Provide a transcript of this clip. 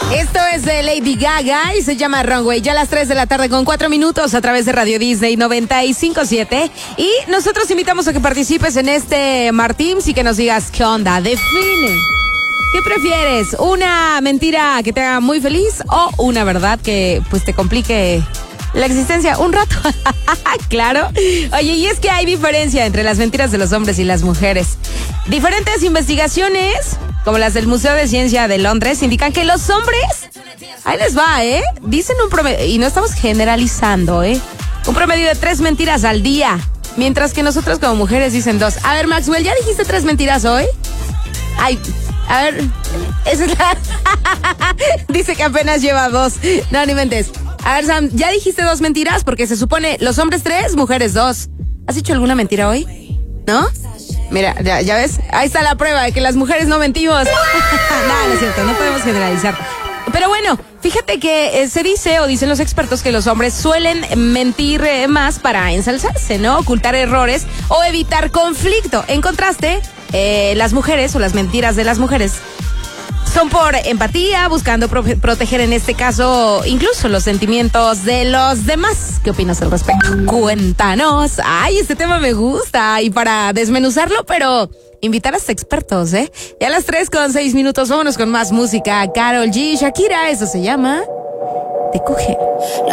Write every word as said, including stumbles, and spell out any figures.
Esto es de Lady Gaga y se llama Runway. Ya a las tres de la tarde con cuatro minutos a través de Radio Disney noventa y cinco punto siete. Y nosotros te invitamos a que participes en este Martins y que nos digas qué onda. Define. ¿Qué prefieres? ¿Una mentira que te haga muy feliz o una verdad que pues te complique la existencia un rato? Claro. Oye, y es que hay diferencia entre las mentiras de los hombres y las mujeres. Diferentes investigaciones, como las del Museo de Ciencia de Londres, indican que los hombres, ahí les va, ¿eh? Dicen un promedio, y no estamos generalizando, ¿eh? Un promedio de tres mentiras al día, mientras que nosotros como mujeres dicen dos. A ver, Maxwell, ¿ya dijiste tres mentiras hoy? Ay, a ver, esa es la... Dice que apenas lleva dos. No, ni mentes. A ver, Sam, ¿ya dijiste dos mentiras? Porque se supone los hombres tres, mujeres dos. ¿Has dicho alguna mentira hoy? ¿No? Mira, ya, ya ves, ahí está la prueba de que las mujeres no mentimos. No, no es cierto, no podemos generalizar. Pero bueno, fíjate que eh, se dice o dicen los expertos que los hombres suelen mentir eh, más para ensalzarse, ¿no? Ocultar errores o evitar conflicto. En contraste, eh, las mujeres o las mentiras de las mujeres son por empatía, buscando pro- proteger en este caso incluso los sentimientos de los demás. ¿Qué opinas al respecto? Cuéntanos. Ay, este tema me gusta. Y para desmenuzarlo, pero invitar a los expertos, ¿eh? Y a las tres con seis minutos, vámonos con más música. Karol G, Shakira, eso se llama Te Coge.